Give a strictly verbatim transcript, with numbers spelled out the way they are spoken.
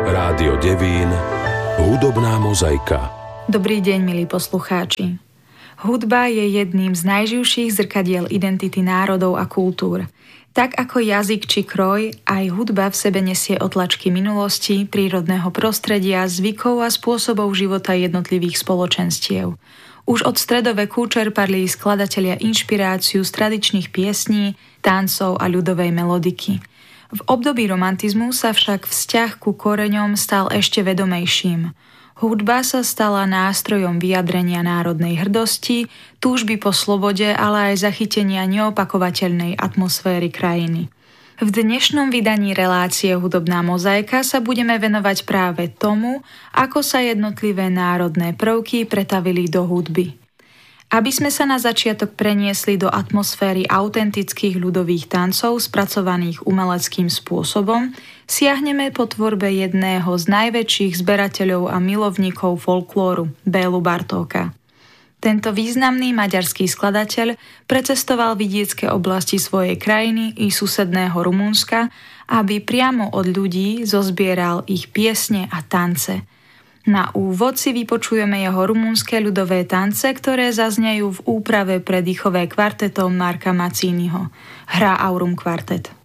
Rádio Devín, hudobná mozaika. Dobrý deň, milí poslucháči. Hudba je jedným z najživších zrkadiel identity národov a kultúr. Tak ako jazyk či kroj, aj hudba v sebe nesie otlačky minulosti, prírodného prostredia, zvykov a spôsobov života jednotlivých spoločenstiev. Už od stredoveku čerpali skladatelia inšpiráciu z tradičných piesní, tancov a ľudovej melodiky. V období romantizmu sa však vzťah ku koreňom stal ešte vedomejším. Hudba sa stala nástrojom vyjadrenia národnej hrdosti, túžby po slobode, ale aj zachytenia neopakovateľnej atmosféry krajiny. V dnešnom vydaní relácie Hudobná mozaika sa budeme venovať práve tomu, ako sa jednotlivé národné prvky pretavili do hudby. Aby sme sa na začiatok preniesli do atmosféry autentických ľudových tancov spracovaných umeleckým spôsobom, siahneme po tvorbe jedného z najväčších zberateľov a milovníkov folklóru, Bélu Bartóka. Tento významný maďarský skladateľ precestoval vidiecké oblasti svojej krajiny i susedného Rumunska, aby priamo od ľudí zozbieral ich piesne a tance. Na úvod si vypočujeme jeho rumunské ľudové tance, ktoré zaznejú v úprave pre dýchové kvartetom Marka Mazziniho. Hrá Aurum Quartet.